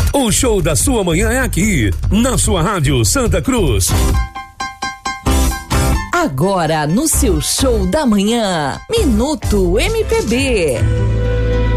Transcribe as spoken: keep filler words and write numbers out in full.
O show da sua manhã é aqui, na sua rádio Santa Cruz. Agora no seu show da manhã, Minuto M P B.